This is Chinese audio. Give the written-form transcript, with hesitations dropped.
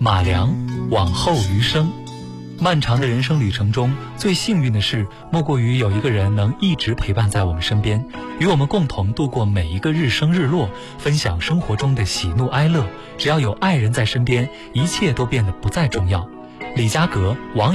马良，往后余生。漫长的人生旅程中，最幸运的事莫过于有一个人能一直陪伴在我们身边，与我们共同度过每一个日升日落，分享生活中的喜怒哀乐。只要有爱人在身边，一切都变得不再重要。李嘉格，王